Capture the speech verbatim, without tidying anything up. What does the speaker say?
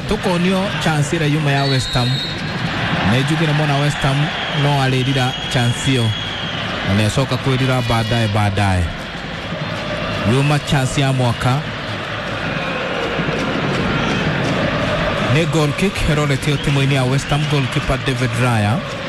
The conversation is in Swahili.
tukonio chance ira yuma ya West Ham nejugire mona West Ham no alirira chance yo na soka kwirira baadaye baadaye yuma chance ya mwaka ne goal kick herole tio timu ya West Ham goalkeeper David Raya